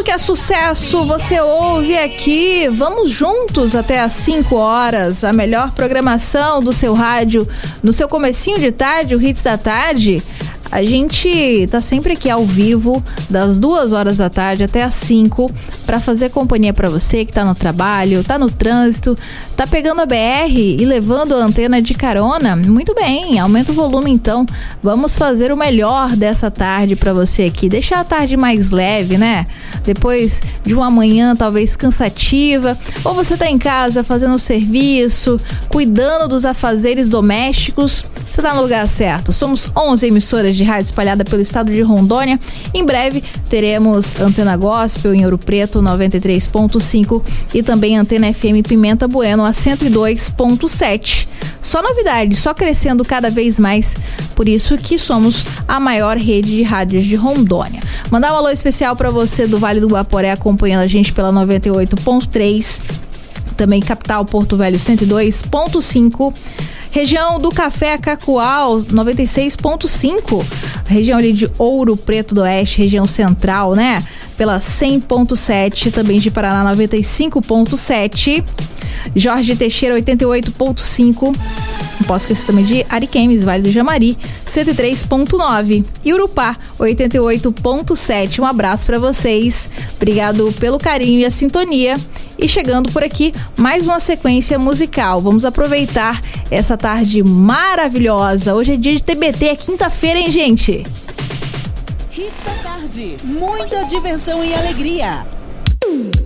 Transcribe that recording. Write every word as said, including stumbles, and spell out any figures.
Tudo que é sucesso você ouve aqui. Vamos juntos até às cinco horas. A melhor programação do seu rádio no seu comecinho de tarde, o Hits da Tarde. A gente tá sempre aqui ao vivo, das duas horas da tarde até às cinco, para fazer companhia para você que tá no trabalho, tá no trânsito, tá pegando a B R e levando a antena de carona. Muito bem, aumenta o volume então. Vamos fazer o melhor dessa tarde para você aqui. Deixar a tarde mais leve, né? Depois de uma manhã talvez cansativa, ou você tá em casa fazendo serviço, cuidando dos afazeres domésticos, você tá no lugar certo. Somos onze emissoras de rádio espalhada pelo estado de Rondônia. Em breve teremos Antena Gospel em Ouro Preto noventa e três ponto cinco e também Antena F M Pimenta Bueno a cento e dois ponto sete. Só novidade, só crescendo cada vez mais, por isso que somos a maior rede de rádios de Rondônia. Mandar um alô especial para você do Vale do Guaporé acompanhando a gente pela noventa e oito ponto três, também capital Porto Velho cento e dois ponto cinco. Região do Café Cacoal, noventa e seis ponto cinco. Região ali de Ouro Preto do Oeste, região central, né? Pela cem ponto sete. Também de Paraná, noventa e cinco ponto sete. Jorge Teixeira, oitenta e oito ponto cinco. Não posso esquecer também de Ariquemes, Vale do Jamari, cento e três ponto nove. E Urupá, oitenta e oito ponto sete. Um abraço para vocês. Obrigado pelo carinho e a sintonia. E chegando por aqui, mais uma sequência musical. Vamos aproveitar essa tarde maravilhosa. Hoje é dia de T B T, é quinta-feira, hein, gente? Hits da Tarde. Muita diversão e alegria.